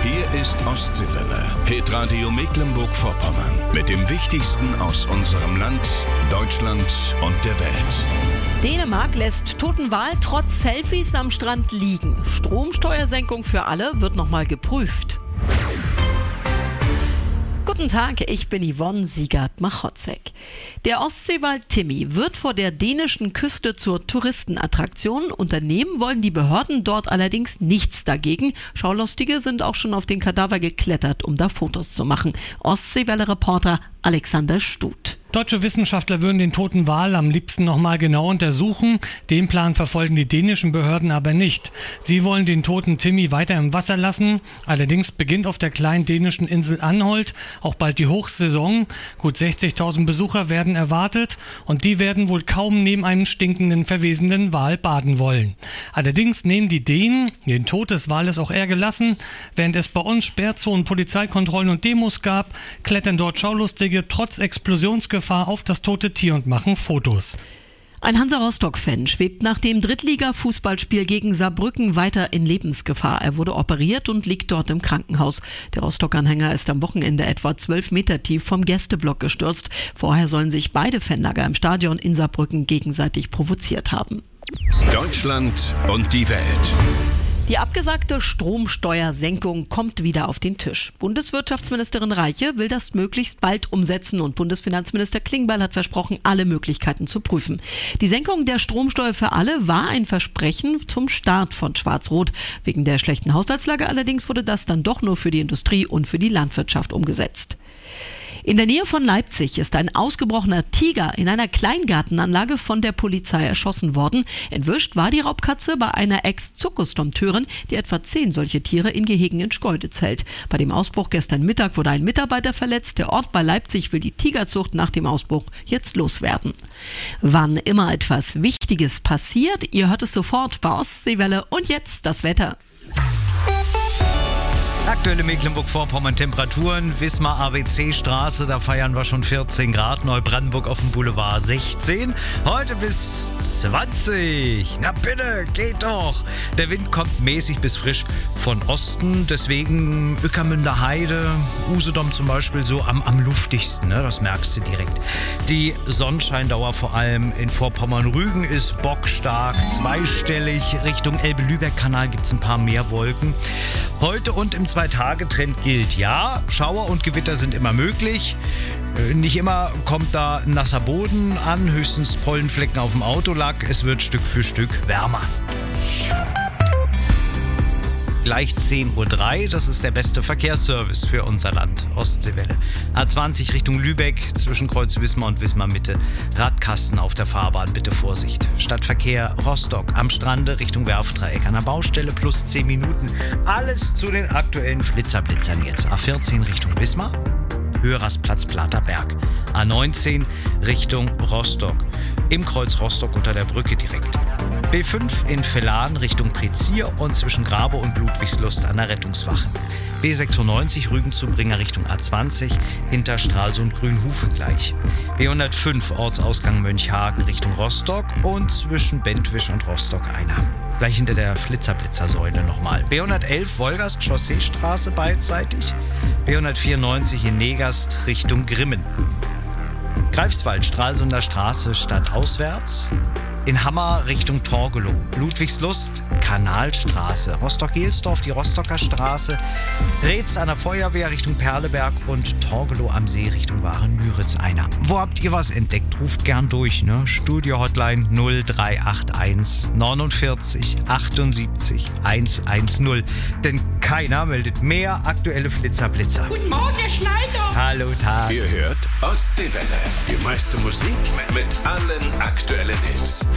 Hier ist Ostseewelle, Hitradio Mecklenburg-Vorpommern. Mit dem Wichtigsten aus unserem Land, Deutschland und der Welt. Dänemark lässt toten Wal trotz Selfies am Strand liegen. Stromsteuersenkung für alle wird nochmal geprüft. Guten Tag, ich bin Yvonne Siegert-Machotzek. Der Ostseewal Timmy wird vor der dänischen Küste zur Touristenattraktion. Unternehmen wollen die Behörden dort allerdings nichts dagegen. Schaulustige sind auch schon auf den Kadaver geklettert, um da Fotos zu machen. Ostseewelle-Reporter Alexander Stuth. Deutsche Wissenschaftler würden den toten Wal am liebsten nochmal genau untersuchen. Den Plan verfolgen die dänischen Behörden aber nicht. Sie wollen den toten Timmy weiter im Wasser lassen. Allerdings beginnt auf der kleinen dänischen Insel Anholt auch bald die Hochsaison. Gut 60.000 Besucher werden erwartet und die werden wohl kaum neben einem stinkenden, verwesenden Wal baden wollen. Allerdings nehmen die Dänen den Tod des Wales auch eher gelassen. Während es bei uns Sperrzonen, Polizeikontrollen und Demos gab, klettern dort Schaulustige trotz Explosionsgefahr auf das tote Tier und machen Fotos. Ein Hansa Rostock-Fan schwebt nach dem Drittliga-Fußballspiel gegen Saarbrücken weiter in Lebensgefahr. Er wurde operiert und liegt dort im Krankenhaus. Der Rostock-Anhänger ist am Wochenende etwa 12 Meter tief vom Gästeblock gestürzt. Vorher sollen sich beide Fanlager im Stadion in Saarbrücken gegenseitig provoziert haben. Deutschland und die Welt. Die abgesagte Stromsteuersenkung kommt wieder auf den Tisch. Bundeswirtschaftsministerin Reiche will das möglichst bald umsetzen und Bundesfinanzminister Klingbeil hat versprochen, alle Möglichkeiten zu prüfen. Die Senkung der Stromsteuer für alle war ein Versprechen zum Start von Schwarz-Rot. Wegen der schlechten Haushaltslage allerdings wurde das dann doch nur für die Industrie und für die Landwirtschaft umgesetzt. In der Nähe von Leipzig ist ein ausgebrochener Tiger in einer Kleingartenanlage von der Polizei erschossen worden. Entwischt war die Raubkatze bei einer Ex-Zirkusdompteurin, die etwa 10 solche Tiere in Gehegen in Schkeuditz hält. Bei dem Ausbruch gestern Mittag wurde ein Mitarbeiter verletzt. Der Ort bei Leipzig will die Tigerzucht nach dem Ausbruch jetzt loswerden. Wann immer etwas Wichtiges passiert, ihr hört es sofort bei Ostseewelle. Und jetzt das Wetter. Aktuelle Mecklenburg-Vorpommern-Temperaturen, Wismar ABC-Straße, da feiern wir schon 14 Grad, Neubrandenburg auf dem Boulevard 16, heute bis 20. Na bitte, geht doch. Der Wind kommt mäßig bis frisch von Osten, deswegen Ueckermünder Heide, Usedom zum Beispiel so am luftigsten, ne? Das merkst du direkt. Die Sonnenscheindauer vor allem in Vorpommern-Rügen ist bockstark, zweistellig. Richtung Elbe-Lübeck-Kanal gibt es ein paar mehr Wolken. Heute und im 2-Tage-Trend gilt, ja, Schauer und Gewitter sind immer möglich. Nicht immer kommt da nasser Boden an, höchstens Pollenflecken auf dem Autolack. Es wird Stück für Stück wärmer. Gleich 10:03 Uhr, das ist der beste Verkehrsservice für unser Land, Ostseewelle. A20 Richtung Lübeck, zwischen Kreuz Wismar und Wismar Mitte. Radkasten auf der Fahrbahn, bitte Vorsicht. Stadtverkehr Rostock, am Strande Richtung Werftdreieck, an der Baustelle plus 10 Minuten. Alles zu den aktuellen Blitzern jetzt. A14 Richtung Wismar, Höherastplatz Platerberg. A19 Richtung Rostock, im Kreuz Rostock unter der Brücke direkt. B5 in Vellan Richtung Prezier und zwischen Grabe und Ludwigslust an der Rettungswache. B96 Rügen-Zubringer Richtung A20, hinter Stralsund Grünhufe gleich. B105 Ortsausgang Mönchhagen Richtung Rostock und zwischen Bentwisch und Rostock einer. Gleich hinter der Flitzer-Säule nochmal. B111 Wolgast Chausseestraße beidseitig. B194 in Negast Richtung Grimmen. Greifswald Stralsunder Straße stadtauswärts. In Hammer Richtung Torgelow, Ludwigslust, Kanalstraße, Rostock-Gelsdorf, die Rostocker Straße, Reetz an der Feuerwehr Richtung Perleberg und Torgelow am See Richtung Waren-Müritz einer. Wo habt ihr was entdeckt? Ruft gern durch, ne? Studio-Hotline 0381 49 78 110. Denn keiner meldet mehr aktuelle Blitzer. Guten Morgen, Herr Schneider. Hallo, Tag. Ihr hört Ostseewelle, die meiste Musik mit allen aktuellen Hits.